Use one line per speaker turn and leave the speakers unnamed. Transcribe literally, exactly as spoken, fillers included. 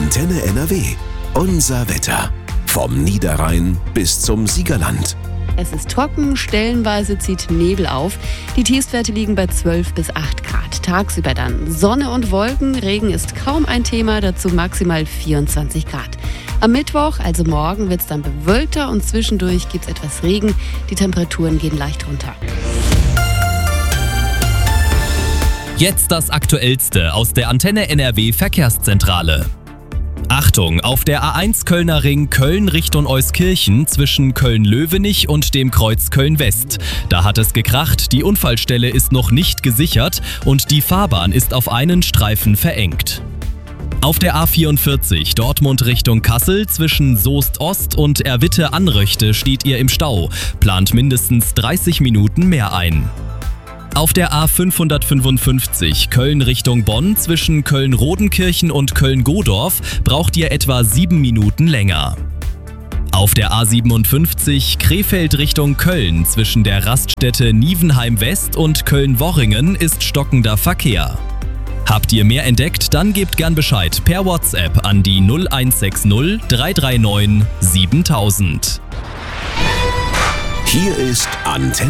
Antenne N R W. Unser Wetter. Vom Niederrhein bis zum Siegerland.
Es ist trocken, stellenweise zieht Nebel auf. Die Tiefstwerte liegen bei zwölf bis acht Grad. Tagsüber dann Sonne und Wolken, Regen ist kaum ein Thema, dazu maximal vierundzwanzig Grad. Am Mittwoch, also morgen, wird es dann bewölkter und zwischendurch gibt es etwas Regen. Die Temperaturen gehen leicht runter.
Jetzt das Aktuellste aus der Antenne N R W Verkehrszentrale. Achtung, auf der A eins Kölner Ring Köln Richtung Euskirchen zwischen Köln-Löwenich und dem Kreuz Köln-West. Da hat es gekracht, die Unfallstelle ist noch nicht gesichert und die Fahrbahn ist auf einen Streifen verengt. Auf der A vierundvierzig Dortmund Richtung Kassel zwischen Soest Ost und Erwitte-Anröchte steht ihr im Stau, plant mindestens dreißig Minuten mehr ein. Auf der A fünfhundertfünfundfünfzig Köln Richtung Bonn zwischen Köln-Rodenkirchen und Köln-Godorf braucht ihr etwa sieben Minuten länger. Auf der A siebenundfünfzig Krefeld Richtung Köln zwischen der Raststätte Nievenheim West und Köln-Worringen ist stockender Verkehr. Habt ihr mehr entdeckt, dann gebt gern Bescheid per WhatsApp an die null eins sechs null drei drei neun siebentausend.
Hier ist Antenne